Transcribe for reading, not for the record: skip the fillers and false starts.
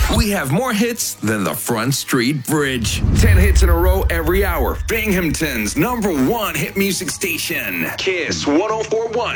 We have more hits than the Front Street Bridge. 10 hits in a row every hour. Binghamton's #1 hit music station. Kiss 104.1.